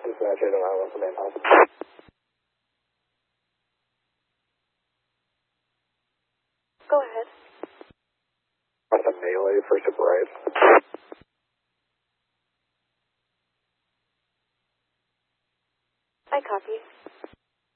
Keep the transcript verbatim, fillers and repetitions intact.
Dispatch eight oh nine, what's the main house? Go ahead. What's the melee for super right? I copy.